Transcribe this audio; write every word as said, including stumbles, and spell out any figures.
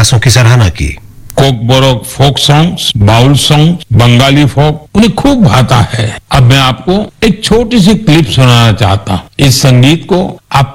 प्रयासों की सराहना की। Kokborok folk songs, bowl song, Bengali फोक उन्हें खूब भाता है। अब मैं आपको एक छोटी सी क्लिप सुनाना चाहता हूँ। इस संगीत को आप